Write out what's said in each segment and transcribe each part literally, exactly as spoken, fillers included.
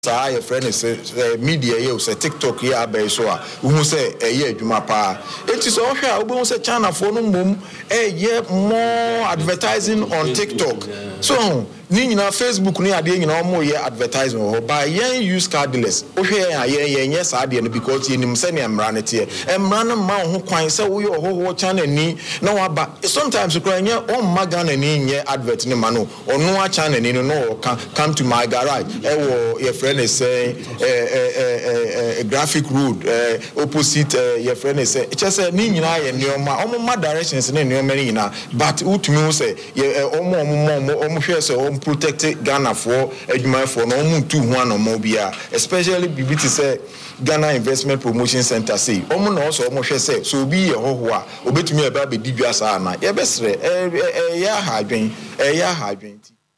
Say your friend is media you say TikTok here abe so a who say eh ye adwuma pa it is all here we say channel for no mum eh ye more advertising on TikTok so ni nyina Facebook ni ade nyina mo ye advertising ho ba yen use card dealers o hwe yen yen yes ade no because ye nim say ne emra ne te emra no ma ho kwan say wo ye ho channel ni na wa ba sometimes ko yen o magana ni nye advert ni ma no onu a channel ni no come to my garage eh wo your friend is saying a uh, uh, uh, graphic road uh, opposite uh, your friend is saying just say ni nyina ye neoma omo ma directions ne neoma ni nyina but utumi wo say omo omo omo hwe say protect Ghana for adwuma for no mu tu ho anomo bia especially bibiti say Ghana Investment Promotion Center say omo na also omo hwe say so obi ye hoho a obetumi eba be didwa sa na ye besre eh ya ha adwen eh ya ha adwen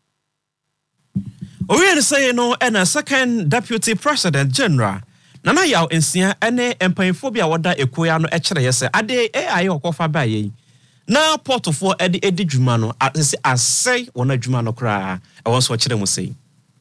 Oye say no and a second deputy president general Nana Yaw Nsia ene empanfobia wada ekoya no e kire yese ade A I okofa ba ye na portofo edi edi dwuma no ase asai wona dwuma no kra e won so kire mu sei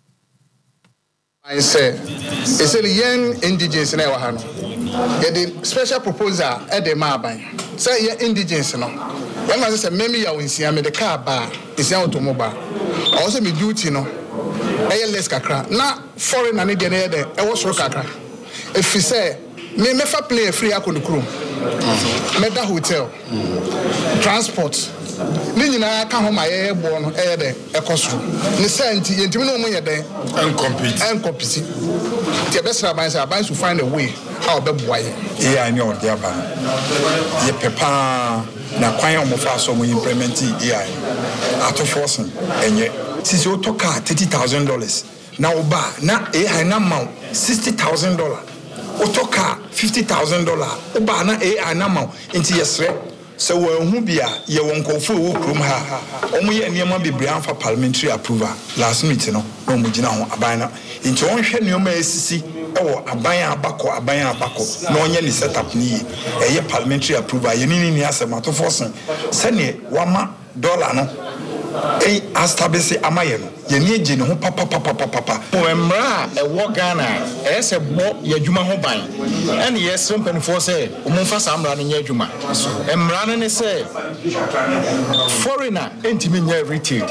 I say it's a young indigenous na wa ha no ye the special proposal e de ma ban say ye indigenous no when I say memi Yaw Nsia me de car ba isia automobile also me duty no e less kakra na foreign na ne de na de e wo soro kakra if you say me me fa play free akonukuru meda hotel transport ni nyina ka ho ma ye bo no e de ekoso ni senti yentimi no mo ye den and compete and compete ti be sra ban say ban to find a way how be boy e ya ni o dia ba ye pepa na kwan o mo fa so mo implement E I ato forcing enye sisi o to car thirty thousand dollars na oba na e I na ma sixty thousand dollars otoka fifty thousand dollars oba na e anama nti yesre se wo hu bia ye won konfo wo krom ha omo ye niam bebre anfa parliamentary approval last meeting no no mo gina ho aban na nti won hwe niam asisi e wo aban abako aban abako na onye ni setup ni e ye parliamentary approval ye ni ni asema to force se ne wama dollar no eh astabese amaye no ye ni eje ne ho papa papa papa o emra e wo Ghana e se bo ye adwuma ho ban ene ye simple for say o mo fa samra no nya adwuma emra no ne say foreigner entimi nya retail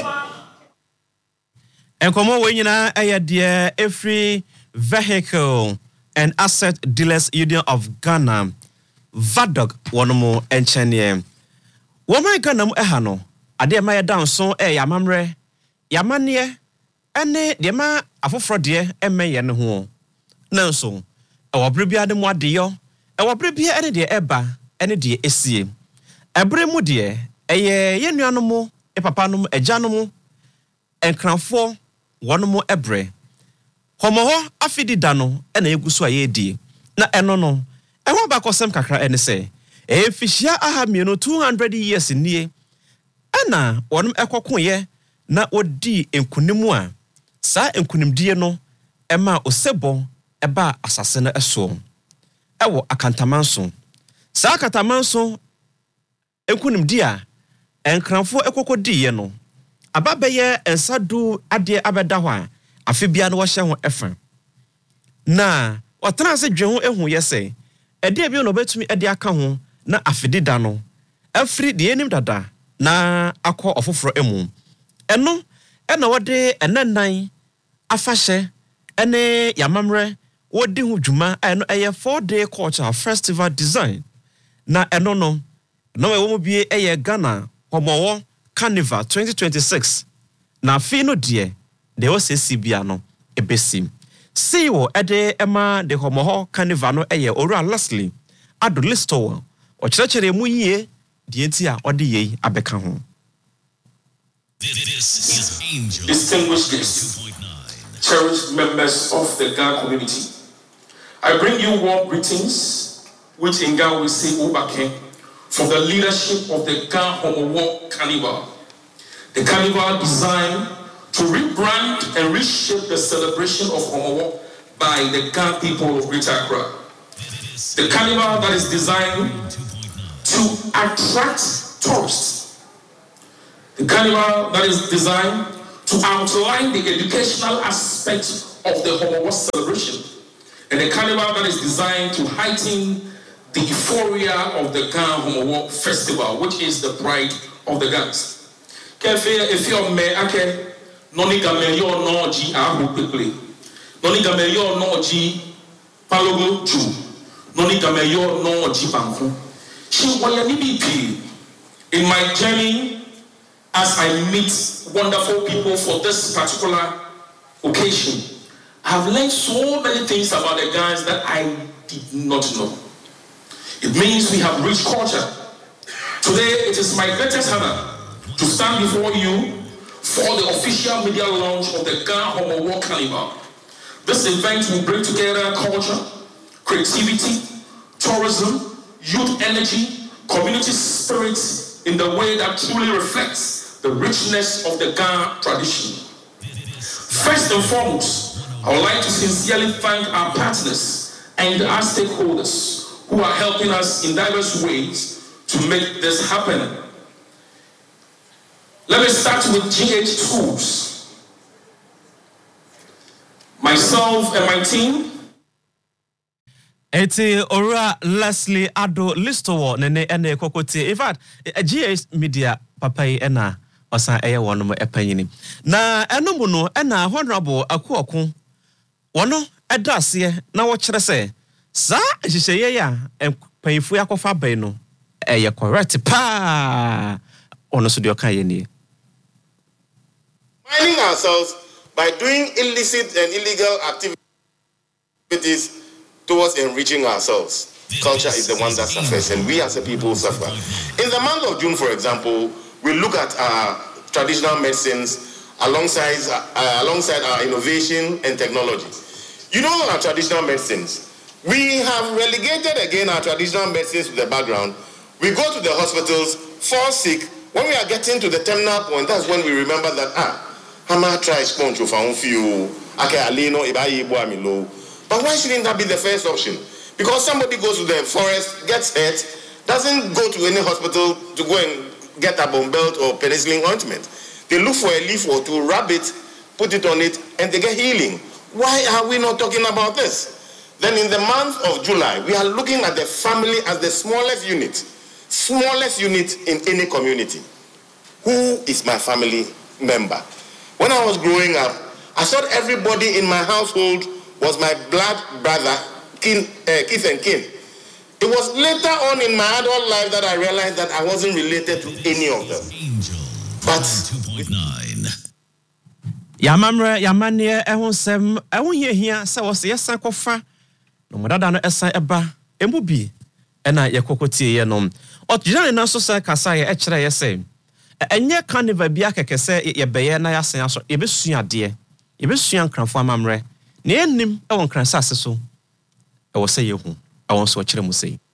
enkomo we nyina eye de every vehicle and asset dealers union of Ghana vadog wonomo enchene wo man Ghana mu eha no ade ma ye down so e yamamre yamane ene de ma afoforo de emme ye ne ho nanso e wobre bia de mu ade yo e wobre bia ene de eba ene de esie ebre mu de eye ye nuanom e papa nom agyanom enkranfo wonom ebre homo ho afidi da no ene egusu aye die na eno no e ho ba kosem kakra ene se e fishia aha mienu two hundred years nie ana wonum ekokoye na odi enkunimu a sa enkunimdie no ema osebo eba asase na eso ewo akantamanso sa akantamanso enkunimdie a enkranfo ekokodiye no ababeye ensadu ade abeda ho a afebia no wo hye ho efa na otena se dweho ehu yese ede bi no betumi ede aka ho na afedida no afri de enim dada na akọ ofoforo emu eno ena wode enanan afahye ene yamamre wodi hu dwuma eno eye four day culture festival design na eno no no we wo bie eye Ghana homowo carnival twenty twenty-six na fi no de de wo sesi bia no ebesim see wo ede ema de homoho carnival no eye ora lastly adolisto o kirekere mu yie de entia ode yei abeka ho. This is Angel. Distinguished guests, cherished members of the Ga community, I bring you warm greetings, which in Ga we say Obake, from the leadership of the Ga Homowo Carnival. The carnival designed to rebrand and reshape the celebration of Homowo by the Ga people of Greater Accra. The carnival that is designed to attract tourists. The carnival that is designed to outline the educational aspect of the Homowo celebration, and a carnival that is designed to heighten the euphoria of the Gan Homowo festival, which is the pride of the Gans. If you're me, okay, noni gamelio no ji ahu quickly, noni gamelio no ji palogo ju, noni gamelio no ji banku. She wayani in my journey as I meet wonderful people for this particular occasion. I've learned so many things about the guys that I did not know. It means we have rich culture. Today, it is my greatest honor to stand before you for the official media launch of the Gan Homowo Carnival. This event will bring together culture, creativity, tourism, youth energy, community spirit in the way that truly reflects the richness of the Gan tradition. First and foremost, I would like to sincerely thank our partners and our stakeholders who are helping us in diverse ways to make this happen. Let me start with G H Schools. Myself and my team. Eti Ora Leslie Ado Listowo nene ene kokoti. In fact, G H Media papai ena osan eye wono mo epanyini. Na eno mu no ena honorable Akuoku wono edase na wo kire se sa hihye ya empanyifu yakofa ban no eye correct pa ono so de okan ye ni. Mining ourselves by doing illicit and illegal activities towards enriching ourselves. Culture is the one that suffers, and we as a people suffer. In the month of June, for example, we look at our traditional medicines alongside, uh, alongside our innovation and technology. You know our traditional medicines. We have relegated again our traditional medicines to the background. We go to the hospitals, fall sick. When we are getting to the terminal point, that's when we remember that, ah, Hama try sponge of our own few, Ake Alino, Ibayi, Boamilo. But why shouldn't that be the first option? Because somebody goes to the forest, gets hurt, doesn't go to any hospital to go and get a bone belt or penicillin ointment. They look for a leaf or two, rub it, put it on it, and they get healing. Why are we not talking about this? Then in the month of July, we are looking at the family as the smallest unit, smallest unit in any community. Who is my family member? When I was growing up, I thought everybody in my household was my blood brother, kin, uh, kith and kin. It was later on in my adult life that I realized that I wasn't related to any of them. But two point nine. Yamamre yamanie ehun sem ehun ye hia se wo se yesan kofa no modada no esan eba emu bi ena yekokotie ye no otjira na so se kasa ye ekire ye se enye carnival bi akeke se ye beye na yasen aso ye besua de ye besua nkranfo amamre na enim e won kransa ase so e wo se ye hu e won so okire mu sei.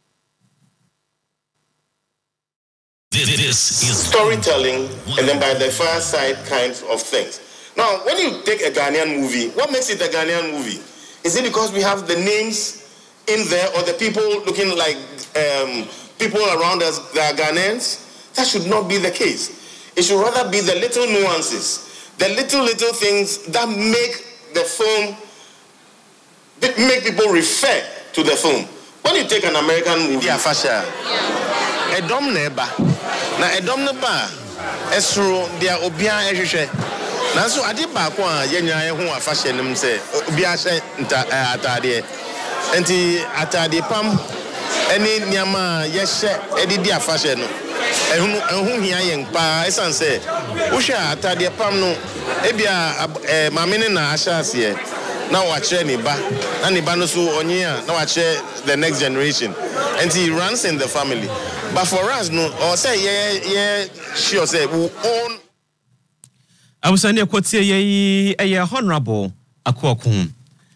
This is storytelling and then by the far side kinds of things. Now, when you take a Ghanaian movie, what makes it a Ghanaian movie? Is it because we have the names in there or the people looking like um, people around us that are Ghanaians? That should not be the case. It should rather be the little nuances, the little, little things that make the film, make people refer to the film. When you take an American movie, Fasha, a dom neba, na a dom neba, esro dia obia ehwehwe. Na so ade ba ko a yenya ye ho afahye nim se obia hye atade. Enti atade pam eni niama ye hye edidi afahye no. Ehunu ehun hia yen pa esan se wo hwe atade pam no ebia mamene na ahya ase na wa kire ni ba na ni ba no so onye a na wa kire the next generation. And he runs in the family. But for us, no, or say, yeah, yeah, sure, say, we own. I was saying, ye a honorable Akuoku.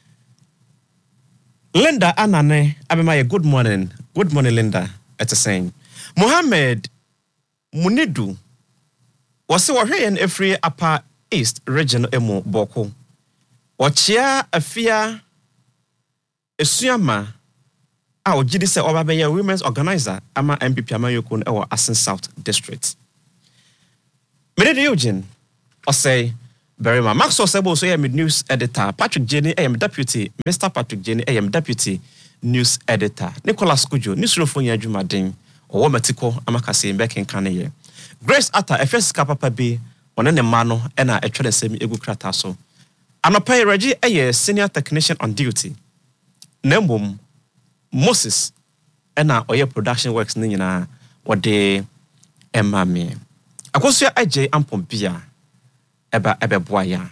Linda Anane, Abimaya, good morning. Good morning, Linda. It's a saying. Mohammed Munidu was so here in every upper east region emo Boko. Wachia a fear a suyama. Our G D C Obabeya Women's Organizer, Ama M P P Amayokun, our Asin South District. Mede Eugene, or say, Very much. Maxwell Sebo, so I am news editor. Patrick Jenny, I am deputy. Mister Patrick Jenny, I am deputy news editor. Nicholas Kujo, Nisrofonia Jumadin, or Womatiko, Amakasi, back in Kanye. Grace Atta, F S Kapapa B, on any mano, and I try to semi egu krataso. I'm a pay Reggie, a senior technician on duty. Nembum Moses, and our oil production works Nina, what they Emma me. I was here I J Ampompia, Eba Eba Boya.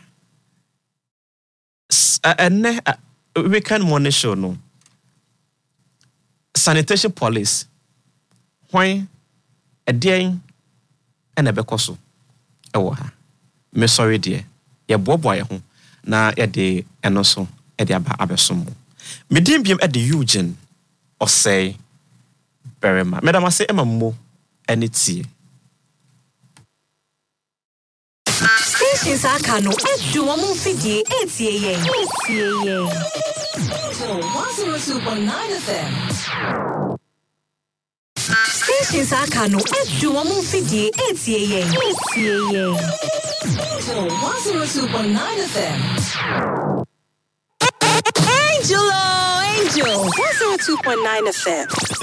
And we can money show no. Sanitation police. Why a day and a becoso. Oh, me sorry, dear. Ya boboy home. Na ya de and also at the aba abesumo. Medium beam at the Eugene or say, very much. Madam, I say, Emma Mo and it's here. Stations are cano and do a movie, it's ye, it's ye. one oh two point nine F M. Stations are cano and do a movie, it's ye, it's ye. one oh two point nine F M. Angelo, Angel, one oh two point nine F M.